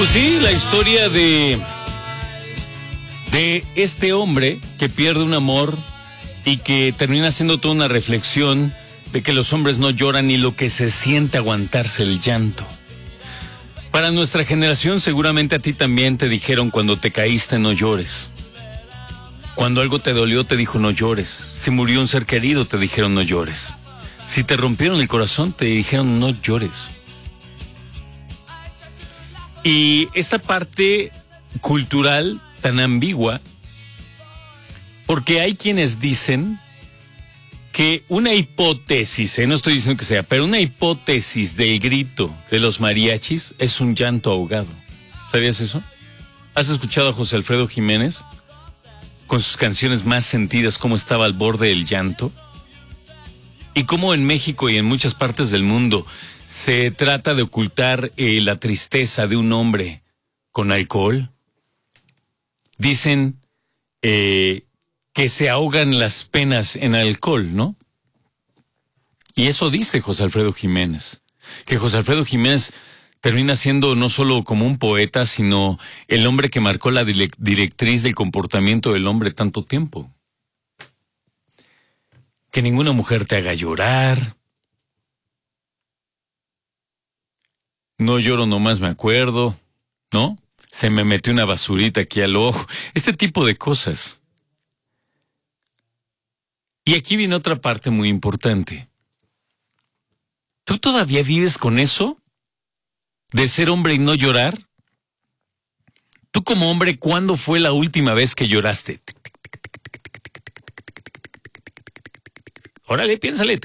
Pues sí, la historia de este hombre que pierde un amor y que termina haciendo toda una reflexión de que los hombres no lloran y lo que se siente aguantarse el llanto. Para nuestra generación, seguramente a ti también te dijeron cuando te caíste no llores. Cuando algo te dolió te dijo no llores. Si murió un ser querido te dijeron no llores. Si te rompieron el corazón te dijeron no llores. Y esta parte cultural tan ambigua, porque hay quienes dicen que una hipótesis, no estoy diciendo que sea, pero una hipótesis del grito de los mariachis es un llanto ahogado. ¿Sabías eso? ¿Has escuchado a José Alfredo Jiménez con sus canciones más sentidas cómo estaba al borde del llanto? Y cómo en México y en muchas partes del mundo se trata de ocultar la tristeza de un hombre con alcohol. Dicen que se ahogan las penas en alcohol, ¿no? Y eso dice José Alfredo Jiménez. Que José Alfredo Jiménez termina siendo no solo como un poeta, sino el hombre que marcó la directriz del comportamiento del hombre tanto tiempo. Que ninguna mujer te haga llorar. No lloro, nomás me acuerdo, ¿no? Se me metió una basurita aquí al ojo. Este tipo de cosas. Y aquí viene otra parte muy importante. ¿Tú todavía vives con eso? ¿De ser hombre y no llorar? Tú como hombre, ¿cuándo fue la última vez que lloraste? Órale, piénsale.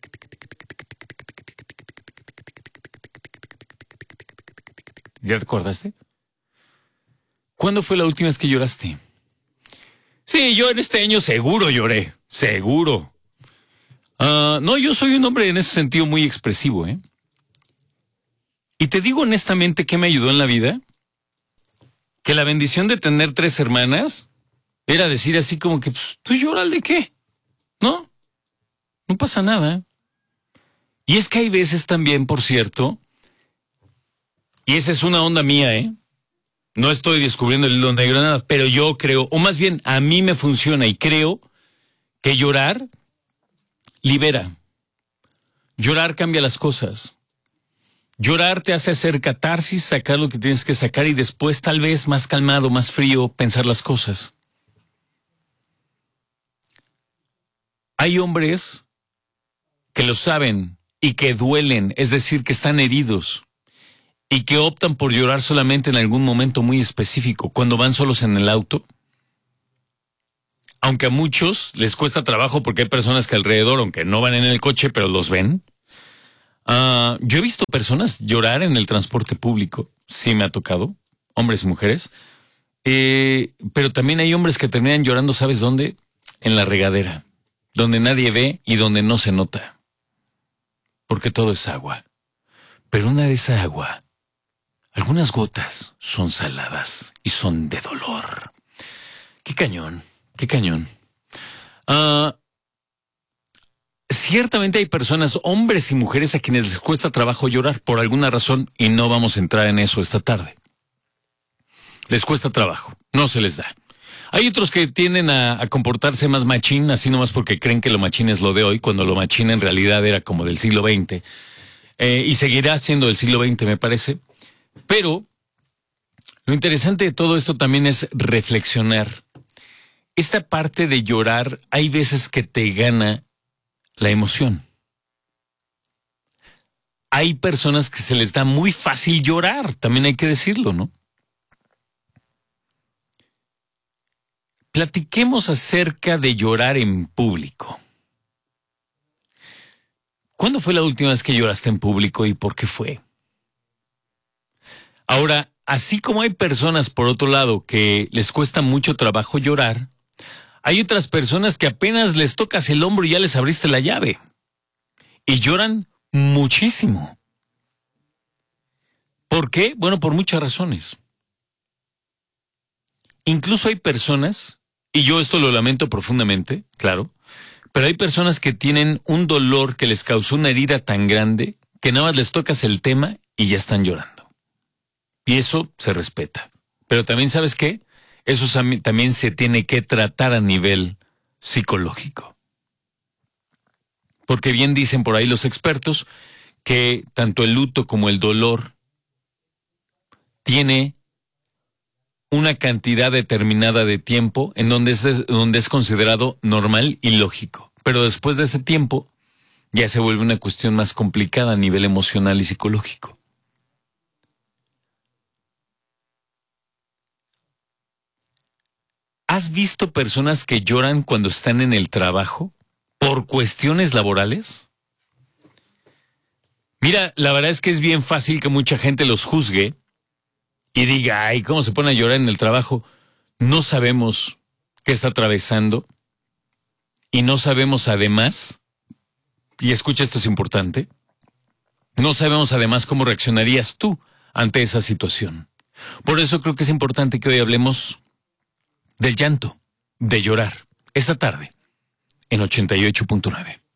¿Ya te acordaste? ¿Cuándo fue la última vez que lloraste? Sí, yo en este año seguro lloré. Seguro. No, yo soy un hombre en ese sentido muy expresivo, ¿eh? Y te digo honestamente que me ayudó en la vida. Que la bendición de tener 3 hermanas era decir así como que, pues, ¿tú lloras de qué? ¿No? No pasa nada. Y es que hay veces también, por cierto, y esa es una onda mía, ¿eh? No estoy descubriendo el hilo negro, nada, pero yo creo, o más bien a mí me funciona y creo que llorar libera. Llorar cambia las cosas. Llorar te hace hacer catarsis, sacar lo que tienes que sacar y después tal vez más calmado, más frío, pensar las cosas. Hay hombres que lo saben y que duelen, es decir, que están heridos. Y que optan por llorar solamente en algún momento muy específico, cuando van solos en el auto. Aunque a muchos les cuesta trabajo porque hay personas que alrededor, aunque no van en el coche, pero los ven. Yo he visto personas llorar en el transporte público, sí me ha tocado, hombres y mujeres. Pero también hay hombres que terminan llorando, ¿sabes dónde? En la regadera, donde nadie ve y donde no se nota. Porque todo es agua. Pero una de esa agua, algunas gotas son saladas y son de dolor. Qué cañón, qué cañón. Ciertamente hay personas, hombres y mujeres, a quienes les cuesta trabajo llorar por alguna razón y no vamos a entrar en eso esta tarde. Les cuesta trabajo, no se les da. Hay otros que tienden a comportarse más machín, así nomás porque creen que lo machín es lo de hoy, cuando lo machín en realidad era como del siglo XX. Y seguirá siendo del siglo XX, me parece. Pero lo interesante de todo esto también es reflexionar. Esta parte de llorar, hay veces que te gana la emoción. Hay personas que se les da muy fácil llorar, también hay que decirlo, ¿no? Platiquemos acerca de llorar en público. ¿Cuándo fue la última vez que lloraste en público y por qué fue? Ahora, así como hay personas, por otro lado, que les cuesta mucho trabajo llorar, hay otras personas que apenas les tocas el hombro y ya les abriste la llave. Y lloran muchísimo. ¿Por qué? Bueno, por muchas razones. Incluso hay personas, y yo esto lo lamento profundamente, claro, pero hay personas que tienen un dolor que les causó una herida tan grande que nada más les tocas el tema y ya están llorando. Y eso se respeta. Pero también, ¿sabes qué? Eso también se tiene que tratar a nivel psicológico. Porque bien dicen por ahí los expertos que tanto el luto como el dolor tiene una cantidad determinada de tiempo en donde es considerado normal y lógico. Pero después de ese tiempo ya se vuelve una cuestión más complicada a nivel emocional y psicológico. ¿Has visto personas que lloran cuando están en el trabajo por cuestiones laborales? Mira, la verdad es que es bien fácil que mucha gente los juzgue y diga, ay, ¿cómo se pone a llorar en el trabajo? No sabemos qué está atravesando y no sabemos además, y escucha, esto es importante, no sabemos además cómo reaccionarías tú ante esa situación. Por eso creo que es importante que hoy hablemos del llanto, de llorar, esta tarde, en 88.9.